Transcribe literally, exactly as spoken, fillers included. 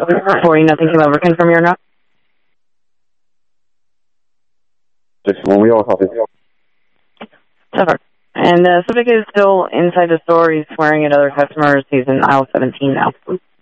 Before you, nothing came over confirm you're not? six one, we all copy. Suffer. And the subject is still inside the store. He's swearing at other customers. He's in aisle seventeen now.